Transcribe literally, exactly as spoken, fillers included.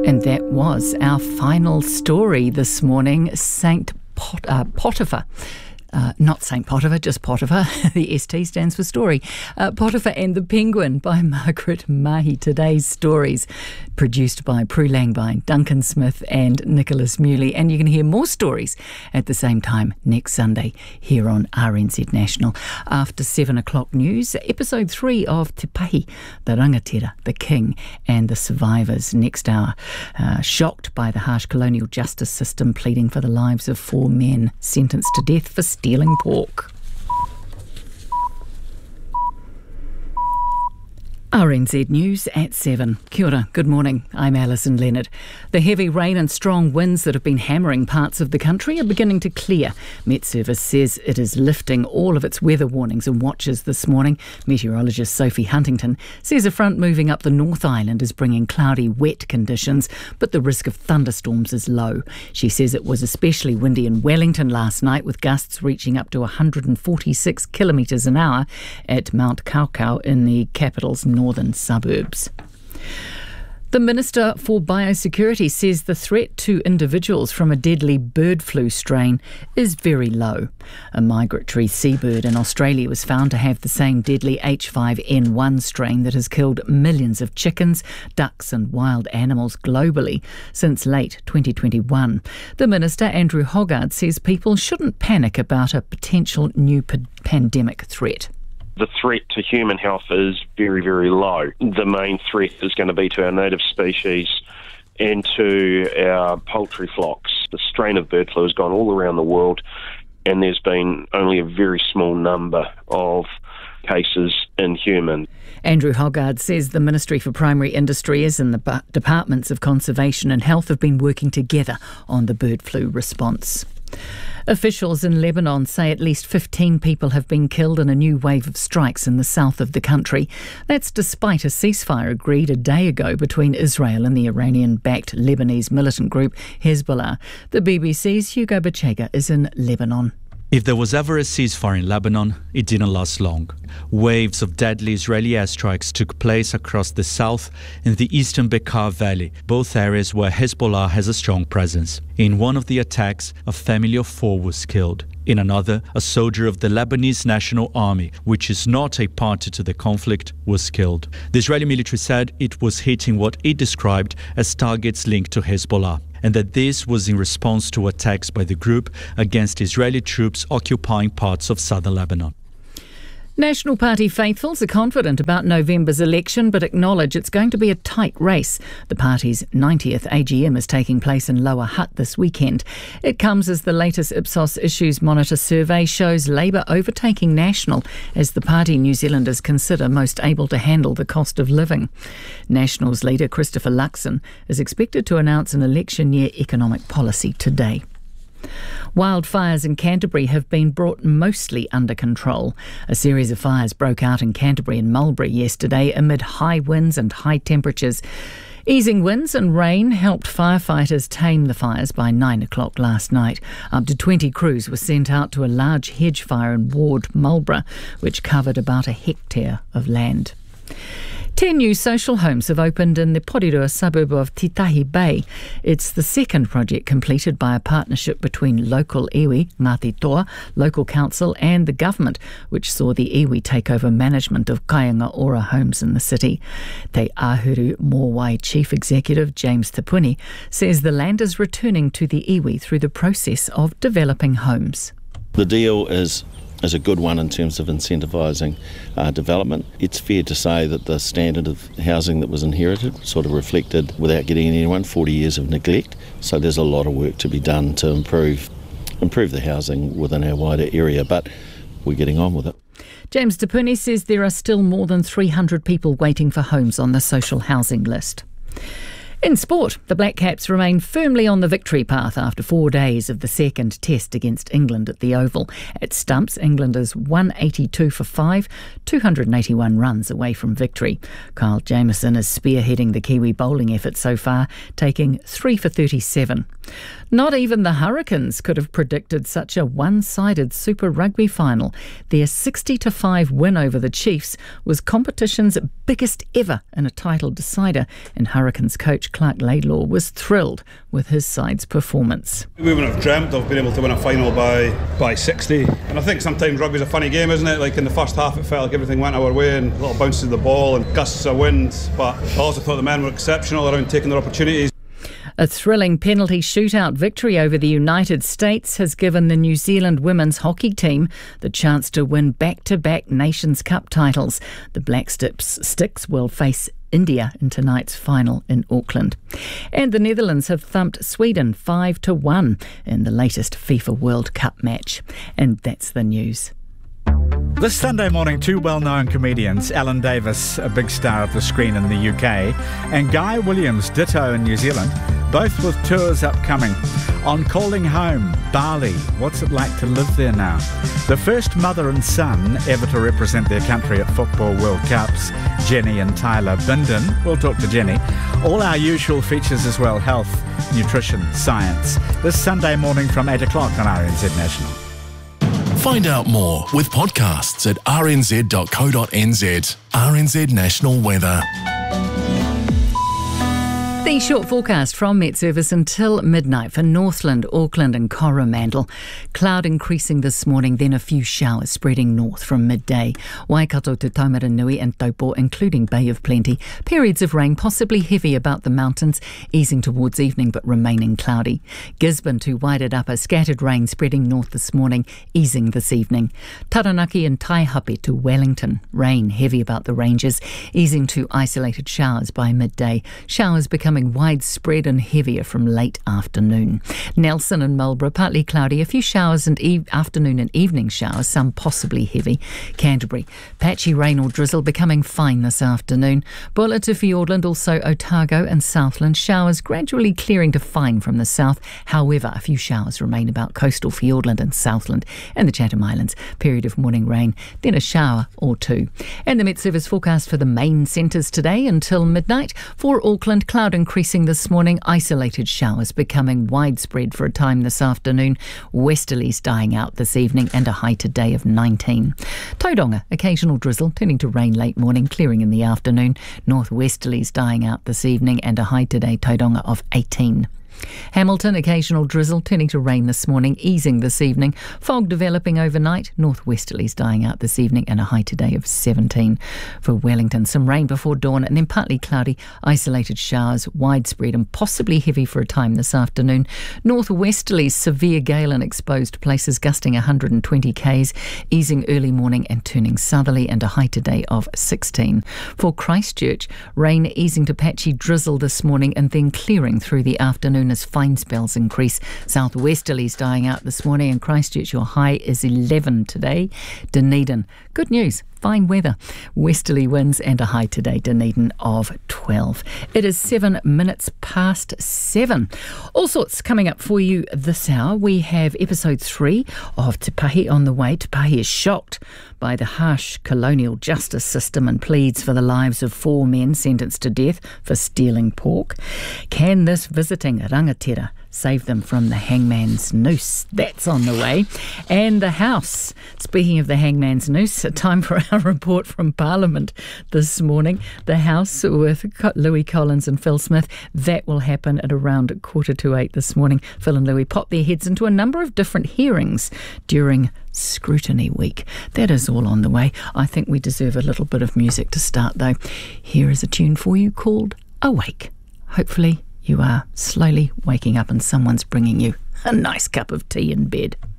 And that was our final story this morning, Saint Pot- uh, Potiphar. Uh, not Saint Potiphar, just Potiphar. The S T stands for story. Uh, Potiphar and the Penguin by Margaret Mahi. Today's stories produced by Prue Langbein, Duncan Smith and Nicholas Muley. And you can hear more stories at the same time next Sunday here on R N Z National. After seven o'clock news, episode three of Te Pahi, the Rangatira, the King and the Survivors. Next hour, uh, shocked by the harsh colonial justice system, pleading for the lives of four men sentenced to death for stealing pork. R N Z News at seven. Kia ora, good morning. I'm Alison Leonard. The heavy rain and strong winds that have been hammering parts of the country are beginning to clear. Met Service says it is lifting all of its weather warnings and watches this morning. Meteorologist Sophie Huntington says a front moving up the North Island is bringing cloudy, wet conditions, but the risk of thunderstorms is low. She says it was especially windy in Wellington last night, with gusts reaching up to one hundred forty-six kilometres an hour at Mount Kaukau in the capital's north northern suburbs. The Minister for Biosecurity says the threat to individuals from a deadly bird flu strain is very low. A migratory seabird in Australia was found to have the same deadly H five N one strain that has killed millions of chickens, ducks and wild animals globally since late twenty twenty-one. The Minister, Andrew Hoggard, says people shouldn't panic about a potential new p- pandemic threat. The threat to human health is very, very low. The main threat is going to be to our native species and to our poultry flocks. The strain of bird flu has gone all around the world, and there's been only a very small number of cases in humans. Andrew Hoggard says the Ministry for Primary Industries and the Departments of Conservation and Health have been working together on the bird flu response. Officials in Lebanon say at least fifteen people have been killed in a new wave of strikes in the south of the country. That's despite a ceasefire agreed a day ago between Israel and the Iranian-backed Lebanese militant group Hezbollah. The B B C's Hugo Bachega is in Lebanon. If there was ever a ceasefire in Lebanon, it didn't last long. Waves of deadly Israeli airstrikes took place across the south and the eastern Bekaa Valley, both areas where Hezbollah has a strong presence. In one of the attacks, a family of four was killed. In another, a soldier of the Lebanese National Army, which is not a party to the conflict, was killed. The Israeli military said it was hitting what it described as targets linked to Hezbollah, and that this was in response to attacks by the group against Israeli troops occupying parts of southern Lebanon. National Party faithfuls are confident about November's election, but acknowledge it's going to be a tight race. The party's ninetieth A G M is taking place in Lower Hutt this weekend. It comes as the latest Ipsos Issues Monitor survey shows Labour overtaking National as the party New Zealanders consider most able to handle the cost of living. National's leader, Christopher Luxon, is expected to announce an election year economic policy today. Wildfires in Canterbury have been brought mostly under control. A series of fires broke out in Canterbury and Mulberry yesterday amid high winds and high temperatures. Easing winds and rain helped firefighters tame the fires by nine o'clock last night. Up to twenty crews were sent out to a large hedge fire in Ward, Marlborough, which covered about a hectare of land. Ten new social homes have opened in the Porirua suburb of Titahi Bay. It's the second project completed by a partnership between local iwi, Ngāti Toa, local council and the government, which saw the iwi take over management of Kaianga Ora homes in the city. Te Ahuru Mowai Chief Executive James Tapuni says the land is returning to the iwi through the process of developing homes. The deal is is a good one in terms of incentivising uh, development. It's fair to say that the standard of housing that was inherited sort of reflected, without getting anyone, forty years of neglect. So there's a lot of work to be done to improve improve the housing within our wider area, but we're getting on with it. James Tapuni says there are still more than three hundred people waiting for homes on the social housing list. In sport, the Black Caps remain firmly on the victory path after four days of the second test against England at the Oval. At Stumps, Englanders one eighty-two for five, two hundred eighty-one runs away from victory. Kyle Jamieson is spearheading the Kiwi bowling effort so far, taking three for thirty-seven. Not even the Hurricanes could have predicted such a one-sided Super Rugby final. Their sixty to five win over the Chiefs was competition's biggest ever in a title decider, and Hurricanes coach coach Clark Laidlaw was thrilled with his side's performance. We wouldn't have dreamt of being able to win a final by by sixty. And I think sometimes rugby's a funny game, isn't it? Like in the first half it felt like everything went our way and little bounces of the ball and gusts of wind. But I also thought the men were exceptional around taking their opportunities. A thrilling penalty shootout victory over the United States has given the New Zealand women's hockey team the chance to win back-to-back Nations Cup titles. The Black Sticks will face India in tonight's final in Auckland. And the Netherlands have thumped Sweden five to one in the latest FIFA World Cup match. And that's the news. This Sunday morning, two well-known comedians, Alan Davis, a big star of the screen in the U K, and Guy Williams, ditto in New Zealand, both with tours upcoming. On Calling Home, Bali, what's it like to live there now? The first mother and son ever to represent their country at Football World Cups, Jenny and Tyler Binden. We'll talk to Jenny. All our usual features as well, health, nutrition, science. This Sunday morning from eight o'clock on R N Z National. Find out more with podcasts at r n z dot co dot n z. R N Z National Weather. The short forecast from Met Service until midnight for Northland, Auckland and Coromandel. Cloud increasing this morning, then a few showers spreading north from midday. Waikato to Taumaranui and Taupo, including Bay of Plenty. Periods of rain, possibly heavy about the mountains, easing towards evening but remaining cloudy. Gisborne to Wairarapa, scattered rain spreading north this morning, easing this evening. Taranaki and Taihape to Wellington. Rain heavy about the ranges, easing to isolated showers by midday. Showers becoming widespread and heavier from late afternoon. Nelson and Marlborough, partly cloudy, a few showers and e- afternoon and evening showers, some possibly heavy. Canterbury, patchy rain or drizzle, becoming fine this afternoon. Bulla to Fiordland, also Otago and Southland, showers gradually clearing to fine from the south. However, a few showers remain about coastal Fiordland and Southland and the Chatham Islands. Period of morning rain, then a shower or two. And the Met Service forecast for the main centres today until midnight. For Auckland, cloud and increasing this morning, isolated showers becoming widespread for a time this afternoon, westerlies dying out this evening and a high today of nineteen. Tauranga, occasional drizzle turning to rain late morning, clearing in the afternoon, northwesterlies dying out this evening and a high today, Tauranga, of eighteen. Hamilton, occasional drizzle turning to rain this morning, easing this evening. Fog developing overnight, northwesterlies dying out this evening and a high today of seventeen. For Wellington, some rain before dawn and then partly cloudy, isolated showers, widespread and possibly heavy for a time this afternoon. Northwesterlies, severe gale in exposed places, gusting one hundred twenty k's, easing early morning and turning southerly and a high today of sixteen. For Christchurch, rain easing to patchy drizzle this morning and then clearing through the afternoon as fine spells increase. Southwesterlies dying out this morning, and Christchurch, your high is eleven today. Dunedin, good news, fine weather. Westerly winds and a high today, Dunedin, of twelve. It is seven minutes past seven. All sorts coming up for you this hour. We have episode three of Te Pahi on the way. Te Pahi is shocked by the harsh colonial justice system and pleads for the lives of four men sentenced to death for stealing pork. Can this visiting rangatira save them from the hangman's noose? That's on the way. And the House, speaking of the hangman's noose, time for our report from Parliament this morning. The House with Louis Collins and Phil Smith. That will happen at around quarter to eight this morning. Phil and Louis pop their heads into a number of different hearings during Scrutiny Week. That is all on the way. I think we deserve a little bit of music to start though. Here is a tune for you called Awake. Hopefully you are slowly waking up and someone's bringing you a nice cup of tea in bed.